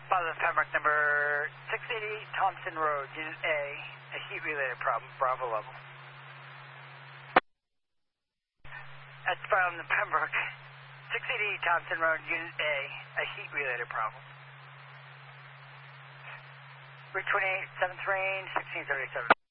Positive Pembroke number 680 Thompson Road, Unit a heat-related problem, Bravo level. That's from the Pembroke, 680 Thompson Road, Unit a heat-related problem. Route 28, 7th range, 1637.